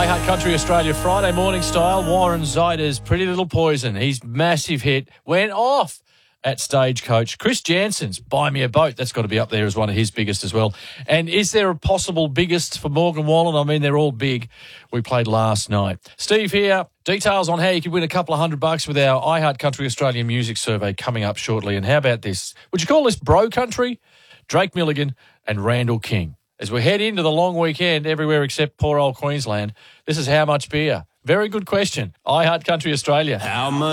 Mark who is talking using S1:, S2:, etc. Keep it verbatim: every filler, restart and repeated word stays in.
S1: I Heart Country Australia Friday morning style. Warren Zaider's Pretty Little Poison. His massive hit went off at Stagecoach. Chris Jansen's Buy Me a Boat. That's got to be up there as one of his biggest as well. And is there a possible biggest for Morgan Wallen? I mean, they're all big. We played last night. Steve here. Details on how you could win a couple of hundred bucks with our I Heart Country Australia music survey coming up shortly. And how about this? Would you call this bro country? Drake Milligan and Randall King. As we head into the long weekend everywhere except poor old Queensland, this is How Much Beer? Very good question. I Heart Country Australia.
S2: How much?